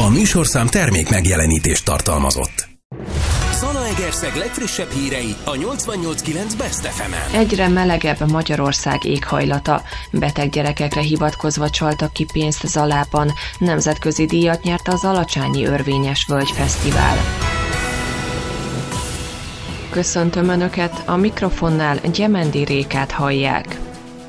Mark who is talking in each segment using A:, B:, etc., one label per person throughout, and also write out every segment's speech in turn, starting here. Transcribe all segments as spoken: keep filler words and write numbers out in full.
A: A műsorszám termék megjelenítést tartalmazott.
B: Zalaegerszeg legfrissebb hírei a nyolcvannyolc kilenc Best ef emen.
C: Egyre melegebb Magyarország éghajlata. Beteg gyerekekre hivatkozva csaltak ki pénzt Zalában. Nemzetközi díjat nyert a Zalacsányi Örvényes Völgyfesztivál. Köszöntöm Önöket, a mikrofonnál Gyemendi Rékát hallják.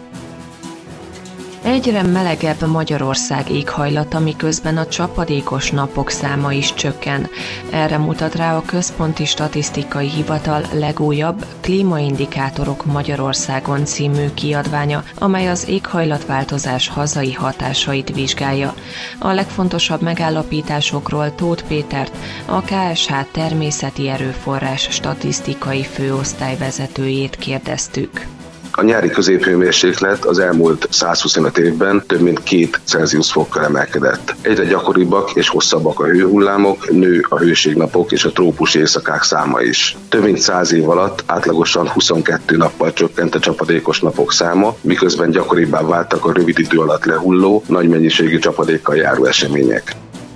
C: Egyre melegebb Magyarország éghajlata, miközben a csapadékos napok száma is csökken. Erre mutat rá a Központi Statisztikai Hivatal legújabb Klímaindikátorok Magyarországon című kiadványa, amely az éghajlatváltozás hazai hatásait vizsgálja. A legfontosabb megállapításokról Tóth Pétert, a ká es há Természeti Erőforrás Statisztikai Főosztály vezetőjét kérdeztük.
D: A nyári középhőmérséklet az elmúlt százhuszonöt évben több mint két Celsius fokkal emelkedett. Egyre gyakoribbak és hosszabbak a hőhullámok, nő a hőségnapok és a trópusi éjszakák száma is. Több mint száz év alatt átlagosan huszonkettő nappal csökkent a csapadékos napok száma, miközben gyakoribbá váltak a rövid idő alatt lehulló, nagy mennyiségű csapadékkal járó események.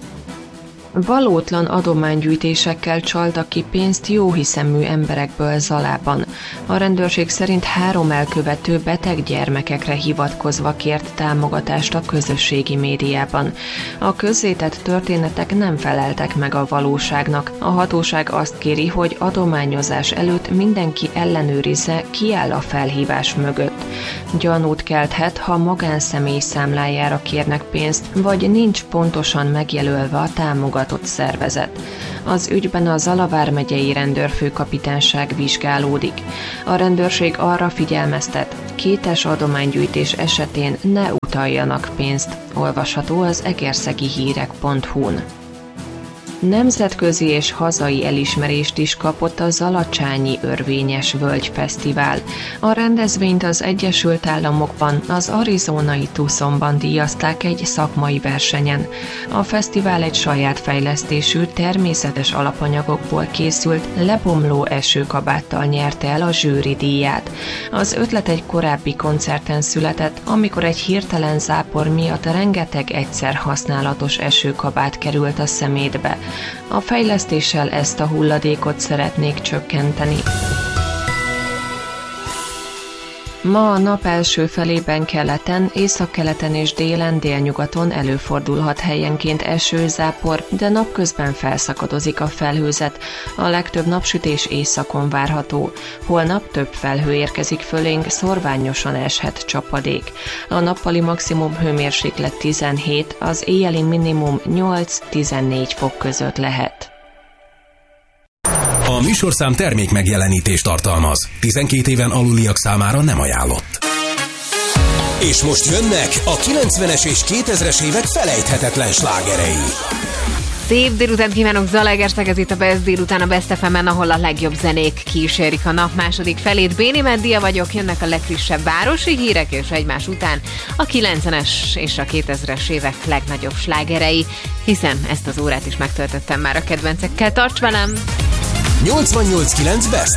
C: Valótlan adománygyűjtésekkel csaltak ki pénzt jóhiszemű emberekből Zalában. A rendőrség szerint három elkövető beteg gyermekekre hivatkozva kért támogatást a közösségi médiában. A közzétett történetek nem feleltek meg a valóságnak. A hatóság azt kéri, hogy adományozás előtt mindenki ellenőrizze, ki áll a felhívás mögött. Gyanút kelthet, ha magánszemély számlájára kérnek pénzt, vagy nincs pontosan megjelölve a támogatás szervezet. Az ügyben a Zala vármegyei rendőrfőkapitányság vizsgálódik. A rendőrség arra figyelmeztet, kétes adománygyűjtés esetén ne utaljanak pénzt, olvasható az egerszegi hírek pont hu-n. Nemzetközi és hazai elismerést is kapott a Zalacsányi Örvényes Völgyfesztivál. A rendezvényt az Egyesült Államokban, az arizonai Tucsonban díjazták egy szakmai versenyen. A fesztivál egy saját fejlesztésű, természetes alapanyagokból készült, lebomló esőkabáttal nyerte el a zsűri díját. Az ötlet egy korábbi koncerten született, amikor egy hirtelen zápor miatt rengeteg egyszer használatos esőkabát került a szemétbe. A fejlesztéssel ezt a hulladékot szeretnék csökkenteni. Ma a nap első felében keleten, északkeleten és délen délnyugaton előfordulhat helyenként eső-zápor, de napközben felszakadozik a felhőzet. A legtöbb napsütés északon várható. Holnap több felhő érkezik fölénk, szorványosan eshet csapadék. A nappali maximum hőmérséklet tizenhét, az éjjeli minimum nyolc-tizennégy fok között lehet.
A: A műsorszám termék megjelenítést tartalmaz. tizenkét éven aluliak számára nem ajánlott.
B: És most jönnek a kilencvenes és kétezres évek felejthetetlen slágerei.
E: Szép délután kívánok, Zalaegerszeg, ez itt a Best délután a Best ef emen, ahol a legjobb zenék kísérik a nap második felét. Béni Meddia vagyok, jönnek a legfrissebb városi hírek, és egymás után a kilencvenes és a kétezres évek legnagyobb slágerei, hiszen ezt az órát is megtöltöttem már a kedvencekkel. Tarts velem!
B: nyolcvannyolc kilenc Best